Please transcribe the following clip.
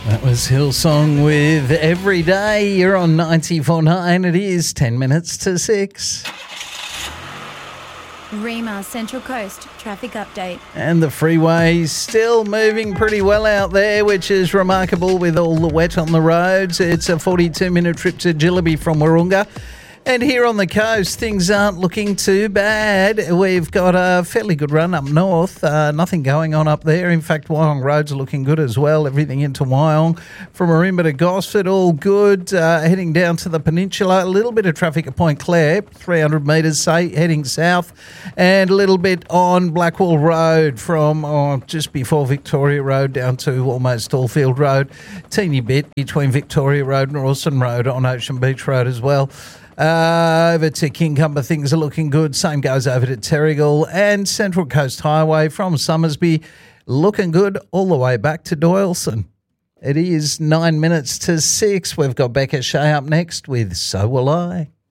That was Hillsong with Every Day. You're on 94.9. It is 10 minutes to 6. Rima Central Coast traffic update. And the freeway's still moving pretty well out there, which is remarkable with all the wet on the roads. It's a 42-minute trip to Jillaby from Wahroonga. And here on the coast, things aren't looking too bad. We've got a fairly good run up north. Nothing going on up there. In fact, Wyong Road's looking good as well. Everything into Wyong. From Marimba to Gosford, all good. Heading down to the peninsula. A little bit of traffic at Point Clare, 300 metres, say, heading south. And a little bit on Blackwall Road from just before Victoria Road down to almost Allfield Road. Teeny bit between Victoria Road and Rawson Road on Ocean Beach Road as well. Over to Kincumber, things are looking good. Same goes over to Terrigal and Central Coast Highway from Summersby, looking good all the way back to Doyleson. It is 9 minutes to 6. We've got Becca Shea up next with So Will I.